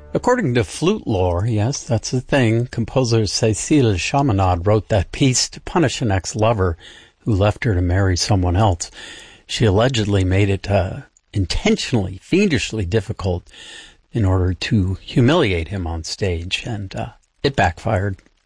According to flute lore, yes, that's the thing, composer Cécile Chaminade wrote that piece to punish an ex-lover who left her to marry someone else. She allegedly made it intentionally, fiendishly difficult in order to humiliate him on stage, and it backfired.